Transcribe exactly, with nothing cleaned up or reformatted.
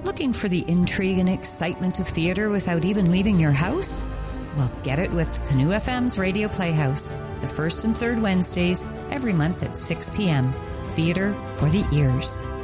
Looking for the intrigue and excitement of theatre without even leaving your house? Well, get it with Canoe F M's Radio Playhouse, the first and third Wednesdays every month at six p.m. Theatre for the ears.